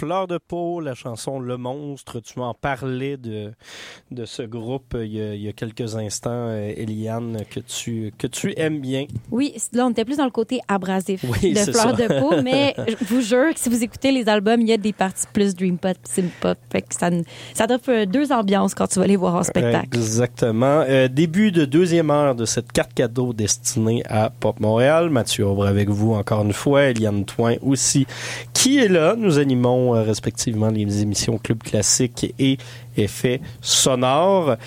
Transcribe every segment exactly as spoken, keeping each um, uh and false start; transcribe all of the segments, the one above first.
Fleur de Peau, la chanson Le Monstre. Tu m'en parlais de, de ce groupe il y a, il y a quelques instants, Eliane, que tu, que tu aimes bien. Oui, là, on était plus dans le côté abrasif oui, de Fleur ça. de Peau, mais je vous jure que si vous écoutez les albums, il y a des parties plus Dream Pop, Sim Pop. Fait que ça, ça offre deux ambiances quand tu vas les voir en spectacle. Exactement. Euh, début de deuxième heure de cette carte cadeau destinée à Pop Montréal. Mathieu Aubre avec vous encore une fois, Eliane Toin aussi, qui est là. Nous animons euh, respectivement les émissions Club Classique et Effets sonores.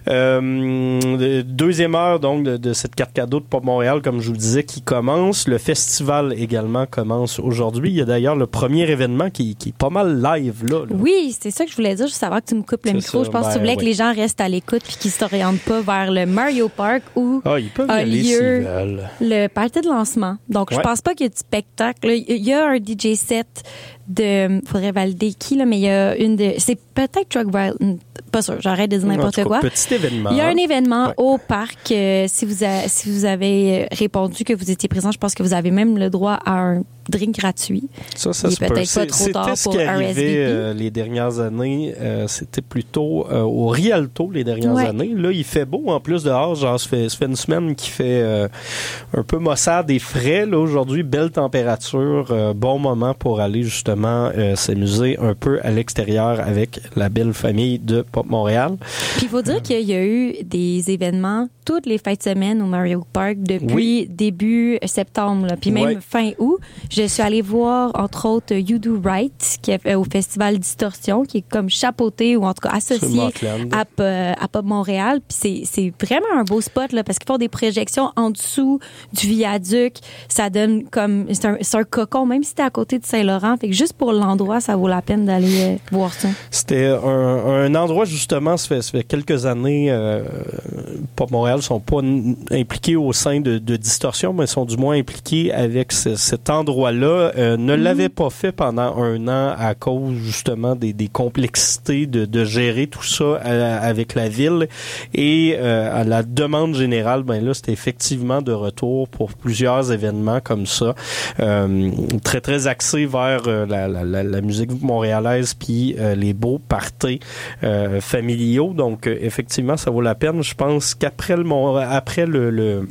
Euh, deuxième heure donc de, de cette carte cadeau de Pop Montréal, comme je vous disais, qui commence. Le festival également commence aujourd'hui. Il y a d'ailleurs le premier événement qui, qui est pas mal live là. là. Oui, c'est ça que je voulais dire, juste avant que tu me coupes le c'est micro. Ça. Je pense ben, que tu voulais oui. que les gens restent à l'écoute puis qu'ils s'orientent pas vers le Mario Park où ah, ils peuvent a y lieu aller le party de lancement. Donc, ouais. je pense pas qu'il y ait de spectacle. Il y a un D J set de, faudrait valider qui, là, mais il y a une de, c'est peut-être Drug Violence, pas sûr, j'arrête de dire n'importe quoi. quoi. Petit événement. Il y a un événement ouais. au parc, euh, si vous a, si vous avez répondu que vous étiez présent, je pense que vous avez même le droit à un drink gratuit. Ça, ça il se est peut-être peut. pas trop tard c'était pour ce qui R S V P. arrivait euh, les dernières années. Euh, c'était plutôt euh, au Rialto les dernières ouais. années. Là, il fait beau en plus dehors. Genre, ça fait, ça fait une semaine qui fait euh, un peu maussade et frais. Là, aujourd'hui, belle température. Euh, bon moment pour aller justement euh, s'amuser un peu à l'extérieur avec la belle famille de Pop Montréal. Puis il faut dire euh, qu'il y a eu des événements toutes les fins de semaine au Mario Park depuis oui. début septembre. Là. Puis même ouais. fin août. Je suis allée voir, entre autres, You Do Right, qui a fait au Festival Distorsion, qui est comme chapeauté ou en tout cas associé à, à Pop Montréal. Puis c'est, c'est vraiment un beau spot, là, parce qu'ils font des projections en dessous du viaduc. Ça donne comme... C'est un, c'est un cocon, même si t'es à côté de Saint-Laurent. Fait que juste pour l'endroit, ça vaut la peine d'aller euh, voir ça. C'était un, un endroit, justement, ça fait, ça fait quelques années, euh, Pop Montréal sont pas n- impliqués au sein de, de Distorsion, mais sont du moins impliqués avec ce, cet endroit-là. Euh, ne mmh. l'avait pas fait pendant un an à cause justement des, des complexités de, de gérer tout ça à, avec la ville et euh, à la demande générale, ben là c'était effectivement de retour pour plusieurs événements comme ça, euh, très très axé vers euh, la, la, la, la musique montréalaise puis euh, les beaux parties euh, familiaux. Donc euh, effectivement ça vaut la peine. Je pense qu'après le après le, le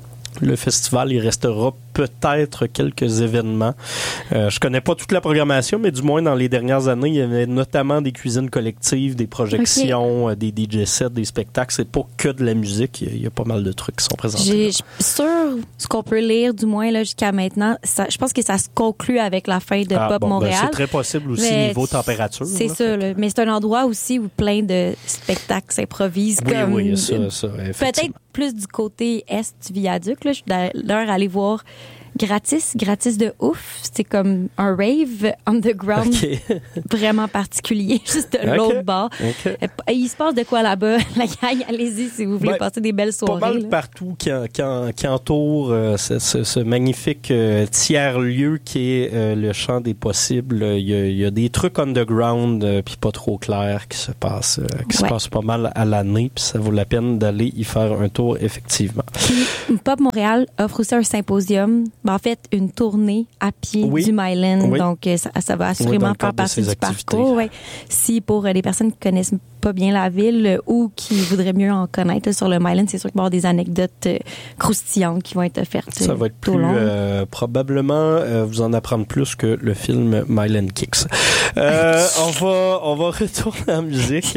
le festival, il restera peut-être quelques événements. Euh, je connais pas toute la programmation, mais du moins dans les dernières années, il y avait notamment des cuisines collectives, des projections, okay. des D J sets, des spectacles. C'est pas que de la musique. Il y a, il y a pas mal de trucs qui sont présentés. J'ai, sur ce qu'on peut lire, du moins là jusqu'à maintenant, ça, je pense que ça se conclut avec la fin de ah, Pop bon, Montréal. Ben, c'est très possible aussi mais niveau température. C'est là, ça. Là. Mais c'est un endroit aussi où plein de spectacles s'improvisent. Oui, comme oui, ça, ça, peut-être plus du côté est du viaduc. Là. Je suis d'ailleurs allée voir gratis, gratis de ouf. C'est comme un rave underground okay. vraiment particulier, juste de okay. l'autre bord. Okay. Il se passe de quoi là-bas? La gang, allez-y si vous voulez ben, passer des belles soirées. Pas mal là. Partout qui, qui, qui entoure euh, ce, ce, ce magnifique euh, tiers-lieu qui est euh, le champ des possibles. Il y a, il y a des trucs underground euh, puis pas trop clairs qui se passent, euh, qui ouais. se passent pas mal à l'année, puis ça vaut la peine d'aller y faire un tour effectivement. Puis, Pop Montréal offre aussi un symposium. Ben, en fait, une tournée à pied oui. du Myland. Oui. Donc, ça, ça va assurément oui, faire partie du activités. Parcours. Ouais. Si pour les personnes qui connaissent pas bien la ville ou qui voudraient mieux en connaître là, sur le Myland, c'est sûr qu'il va y avoir des anecdotes euh, croustillantes qui vont être offertes. Ça va être plus euh, probablement euh, vous en apprendre plus que le film Myland Kicks. Euh, on va on va retourner en musique.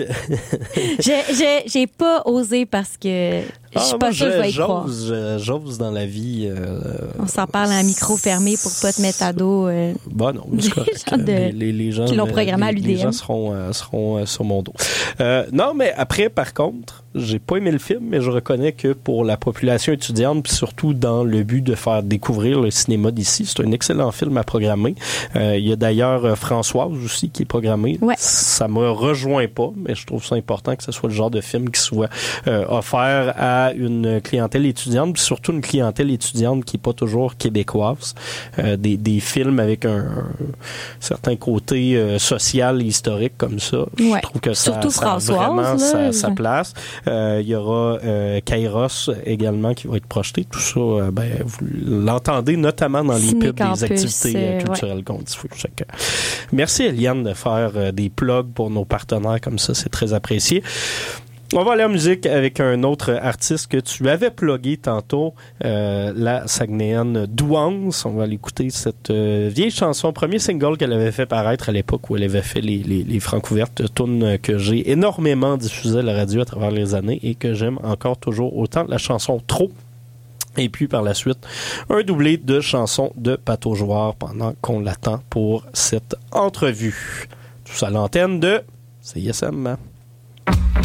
j'ai, j'ai, j'ai pas osé parce que je suis ah, pas sûre que je vais y croire. J'ose, j'ose dans la vie. Euh, on s'en parle à un micro fermé pour pas te mettre à dos. Euh, bon, non, c'est correct. De, les, les, les gens, qui l'ont programmé les, à l'U D M. Les gens seront, euh, seront euh, sur mon dos. Euh, non, mais après, par contre, j'ai pas aimé le film, mais je reconnais que pour la population étudiante, puis surtout dans le but de faire découvrir le cinéma d'ici, c'est un excellent film à programmer. Euh, il y a d'ailleurs euh, Françoise aussi qui est programmée. Ouais. Ça me rejoint pas, mais je trouve ça important que ce soit le genre de film qui soit euh, offert à une clientèle étudiante, puis surtout une clientèle étudiante qui est pas toujours québécoise. Euh, des, des films avec un, un certain côté euh, social et historique comme ça. Ouais. Je trouve que ça, surtout ça a Françoise, vraiment là, sa, sa place. Euh, il y aura euh, Kairos également qui va être projeté. Tout ça, euh, ben, vous l'entendez notamment dans les pubs des activités euh, culturelles ouais. qu'on diffuse. Merci Eliane de faire euh, des plugs pour nos partenaires comme ça, c'est très apprécié. On va aller en musique avec un autre artiste que tu avais plugué tantôt, euh, la Saguenayenne Douance. On va aller écouter cette euh, vieille chanson, premier single qu'elle avait fait paraître à l'époque où elle avait fait les, les, les Francouvertes, tune que j'ai énormément diffusée à la radio à travers les années et que j'aime encore toujours autant, la chanson Trop. Et puis par la suite, un doublé de chansons de Pato Joueur pendant qu'on l'attend pour cette entrevue. Tout ça à l'antenne de C I S M.